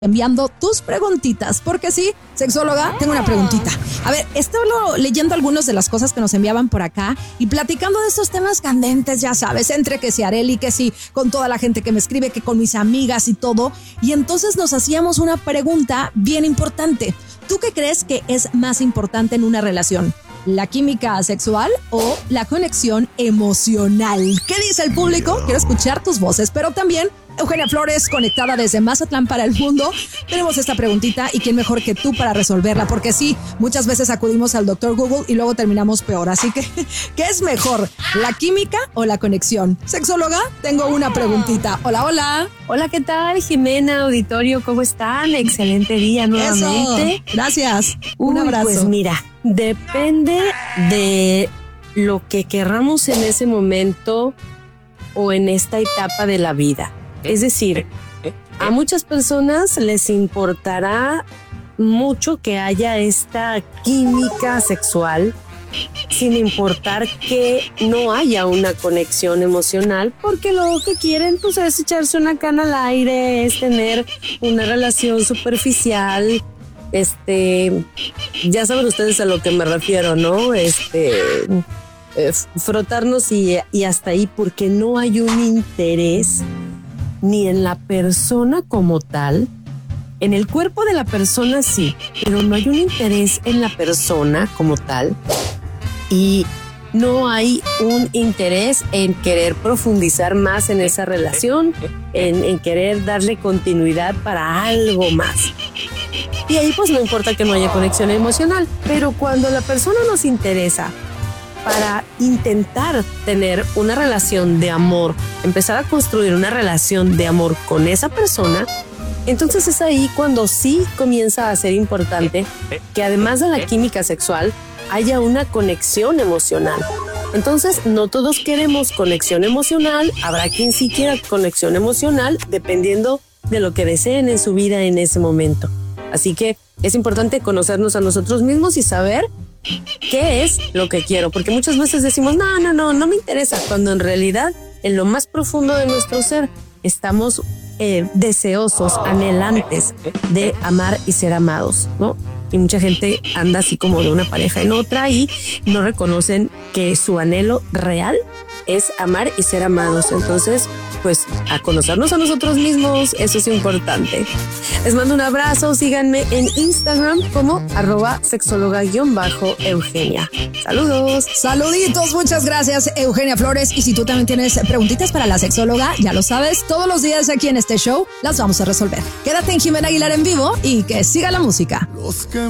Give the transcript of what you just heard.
enviando tus preguntitas, porque sí, sexóloga, tengo una preguntita. A ver, estaba leyendo algunas de las cosas que nos enviaban por acá y platicando de estos temas candentes, ya sabes, entre que si Areli, que si con toda la gente que me escribe, que con mis amigas y todo, y entonces nos hacíamos una pregunta bien importante. ¿Tú qué crees que es más importante en una relación? ¿La química sexual o la conexión emocional? ¿Qué dice el público? Quiero escuchar tus voces, pero también Eugenia Flores, conectada desde Mazatlán para el mundo. Tenemos esta preguntita y quién mejor que tú para resolverla, porque sí, muchas veces acudimos al doctor Google y luego terminamos peor. Así que, ¿qué es mejor? ¿La química o la conexión? Sexóloga, tengo una preguntita. Hola, hola. Hola, ¿qué tal, Jimena, auditorio? ¿Cómo están? Excelente día nuevamente. Eso, gracias. Un abrazo. Pues mira, depende de lo que querramos en ese momento o en esta etapa de la vida. Es decir, a muchas personas les importará mucho que haya esta química sexual, sin importar que no haya una conexión emocional, porque lo que quieren pues es echarse una cana al aire, es tener una relación superficial. Ya saben ustedes a lo que me refiero, ¿no? Frotarnos y hasta ahí, porque no hay un interés ni en la persona como tal. En el cuerpo de la persona sí, pero no hay un interés en la persona como tal y no hay un interés en querer profundizar más en esa relación, en querer darle continuidad para algo más. Y ahí pues no importa que no haya conexión emocional, pero cuando la persona nos interesa para intentar tener una relación de amor, empezar a construir una relación de amor con esa persona, entonces es ahí cuando sí comienza a ser importante que además de la química sexual haya una conexión emocional. Entonces no todos queremos conexión emocional, habrá quien sí quiera conexión emocional dependiendo de lo que deseen en su vida en ese momento. Así que es importante conocernos a nosotros mismos y saber qué es lo que quiero, porque muchas veces decimos no me interesa, cuando en realidad en lo más profundo de nuestro ser estamos deseosos, anhelantes de amar y ser amados, ¿no? Y mucha gente anda así como de una pareja en otra y no reconocen que su anhelo real es amar y ser amados. Entonces, pues a conocernos a nosotros mismos, eso es importante. Les mando un abrazo, síganme en Instagram como @sexóloga_Eugenia. Saludos. Saluditos, muchas gracias, Eugenia Flores. Y si tú también tienes preguntitas para la sexóloga, ya lo sabes, todos los días aquí en este show las vamos a resolver. Quédate en Jimena Aguilar en vivo y que siga la música.